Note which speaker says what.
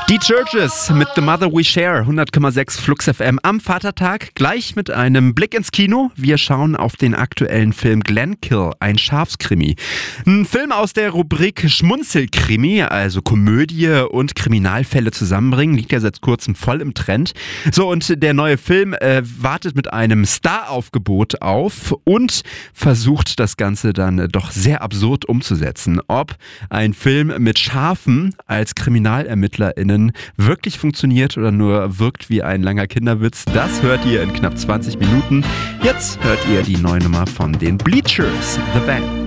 Speaker 1: Die Churches mit The Mother We Share, 100,6 Flux FM am Vatertag, gleich mit einem Blick ins Kino. Wir schauen auf den aktuellen Film Glenkill, ein Schafskrimi. Ein Film aus der Rubrik Schmunzelkrimi, also Komödie und Kriminalfälle zusammenbringen, liegt ja seit kurzem voll im Trend. So, und der neue Film wartet mit einem Staraufgebot auf und versucht das Ganze dann doch sehr absurd umzusetzen. Ob ein Film mit Schafen als KriminalermittlerInnen wirklich funktioniert oder nur wirkt wie ein langer Kinderwitz, das hört ihr in knapp 20 Minuten. Jetzt hört ihr die neue Nummer von den Bleachers, The Band.